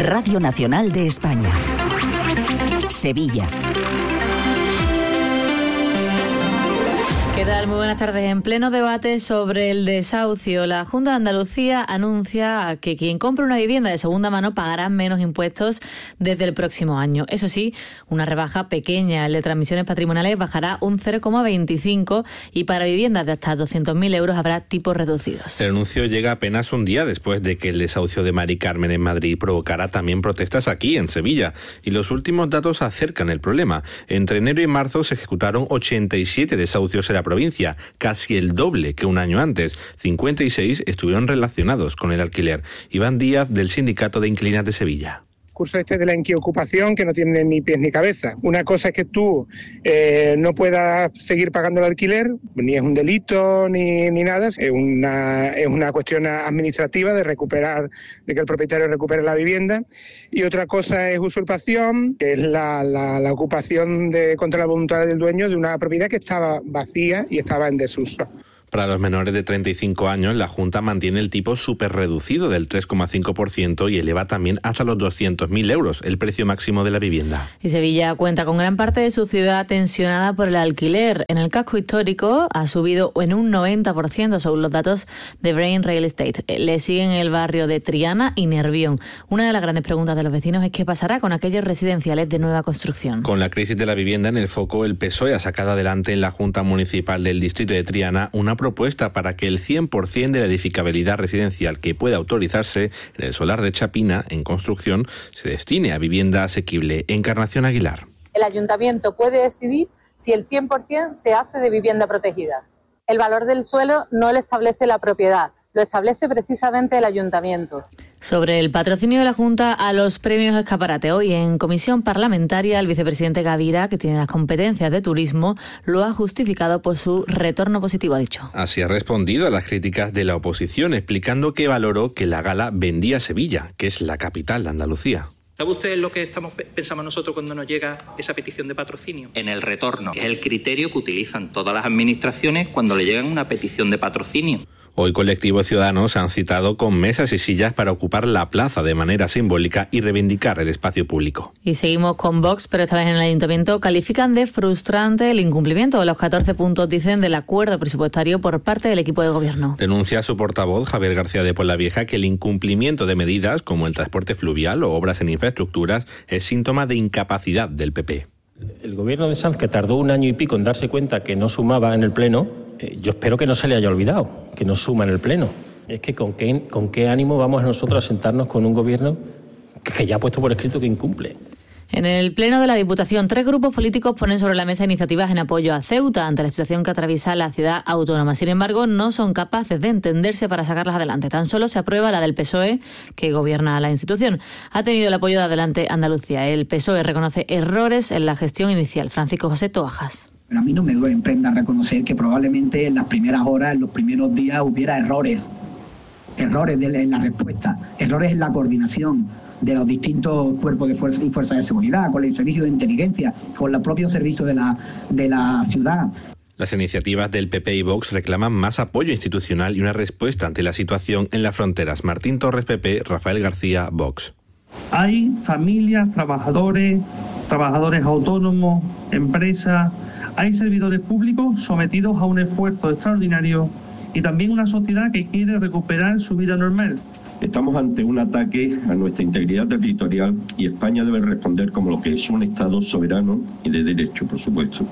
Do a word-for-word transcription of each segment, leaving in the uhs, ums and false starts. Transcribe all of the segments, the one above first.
Radio Nacional de España. Sevilla. ¿Qué tal? Muy buenas tardes. En pleno debate sobre el desahucio, la Junta de Andalucía anuncia que quien compre una vivienda de segunda mano pagará menos impuestos desde el próximo año. Eso sí, una rebaja pequeña. El de transmisiones patrimoniales bajará un cero coma veinticinco y para viviendas de hasta doscientos mil euros habrá tipos reducidos. El anuncio llega apenas un día después de que el desahucio de Mari Carmen en Madrid provocara también protestas aquí en Sevilla. Y los últimos datos acercan el problema. Entre enero y marzo se ejecutaron ochenta y siete desahucios en la provincia, casi el doble que un año antes. cincuenta y seis estuvieron relacionados con el alquiler. Iván Díaz, del Sindicato de Inquilinas de Sevilla. Curso este de la inquiocupación que no tiene ni pies ni cabeza. Una cosa es que tú eh, no puedas seguir pagando el alquiler, ni es un delito ni, ni nada, es una, es una cuestión administrativa de recuperar, de que el propietario recupere la vivienda. Y otra cosa es usurpación, que es la, la, la ocupación de, contra la voluntad del dueño de una propiedad que estaba vacía y estaba en desuso. Para los menores de treinta y cinco años, la Junta mantiene el tipo superreducido del tres coma cinco por ciento y eleva también hasta los doscientos mil euros el precio máximo de la vivienda. Y Sevilla cuenta con gran parte de su ciudad tensionada por el alquiler. En el casco histórico ha subido en un noventa por ciento según los datos de Brain Real Estate. Le siguen el barrio de Triana y Nervión. Una de las grandes preguntas de los vecinos es qué pasará con aquellos residenciales de nueva construcción. Con la crisis de la vivienda en el foco, el P S O E ha sacado adelante en la Junta Municipal del Distrito de Triana una propuesta para que el cien por ciento de la edificabilidad residencial que pueda autorizarse en el solar de Chapina, en construcción, se destine a vivienda asequible. Encarnación Aguilar. El ayuntamiento puede decidir si el cien por ciento se hace de vivienda protegida. El valor del suelo no lo establece la propiedad, lo establece precisamente el ayuntamiento. Sobre el patrocinio de la Junta a los premios Escaparate, hoy en comisión parlamentaria el vicepresidente Gavira, que tiene las competencias de turismo, lo ha justificado por su retorno positivo, ha dicho. Así ha respondido a las críticas de la oposición, explicando que valoró que la gala vendía Sevilla, que es la capital de Andalucía. ¿Sabe usted lo que estamos pensamos nosotros cuando nos llega esa petición de patrocinio? En el retorno, que es el criterio que utilizan todas las administraciones cuando le llegan una petición de patrocinio. Hoy colectivos ciudadanos se han citado con mesas y sillas para ocupar la plaza de manera simbólica y reivindicar el espacio público. Y seguimos con Vox, pero esta vez en el Ayuntamiento califican de frustrante el incumplimiento de los catorce puntos, dicen, del acuerdo presupuestario por parte del equipo de gobierno. Denuncia su portavoz, Javier García de Pueblavieja, que el incumplimiento de medidas como el transporte fluvial o obras en infraestructuras es síntoma de incapacidad del P P. El gobierno de Sanz, que tardó un año y pico en darse cuenta que no sumaba en el Pleno, eh, yo espero que no se le haya olvidado que no suma en el Pleno. Es que con qué, con qué ánimo vamos nosotros a sentarnos con un gobierno que ya ha puesto por escrito que incumple. En el Pleno de la Diputación, tres grupos políticos ponen sobre la mesa iniciativas en apoyo a Ceuta ante la situación que atraviesa la ciudad autónoma. Sin embargo, no son capaces de entenderse para sacarlas adelante. Tan solo se aprueba la del P S O E, que gobierna la institución. Ha tenido el apoyo de Adelante Andalucía. El P S O E reconoce errores en la gestión inicial. Francisco José Toajas. Pero a mí no me duele en prenda reconocer que probablemente en las primeras horas, en los primeros días, hubiera errores. Errores de la, en la respuesta, errores en la coordinación de los distintos cuerpos de fuerza y fuerzas de seguridad, con el servicio de inteligencia, con los propios servicios de la, de la ciudad. Las iniciativas del P P y Vox reclaman más apoyo institucional y una respuesta ante la situación en las fronteras. Martín Torres, P P, Rafael García, Vox. Hay familias, trabajadores, trabajadores autónomos, empresas, hay servidores públicos sometidos a un esfuerzo extraordinario y también una sociedad que quiere recuperar su vida normal. Estamos ante un ataque a nuestra integridad territorial y España debe responder como lo que es un Estado soberano y de derecho, por supuesto.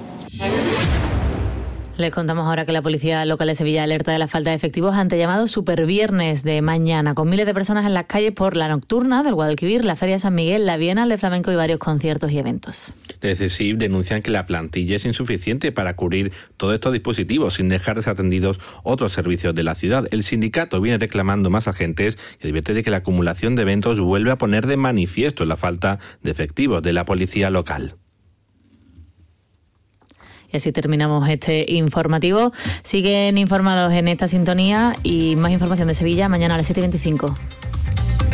Les contamos ahora que la Policía Local de Sevilla alerta de la falta de efectivos ante llamado Superviernes de mañana, con miles de personas en las calles por la nocturna del Guadalquivir, la Feria de San Miguel, la Bienal de Flamenco y varios conciertos y eventos. Desde C I V denuncian que la plantilla es insuficiente para cubrir todos estos dispositivos sin dejar desatendidos otros servicios de la ciudad. El sindicato viene reclamando más agentes y advierte de que la acumulación de eventos vuelve a poner de manifiesto la falta de efectivos de la Policía Local. Y así terminamos este informativo. Siguen informados en esta sintonía y más información de Sevilla mañana a las siete y veinticinco.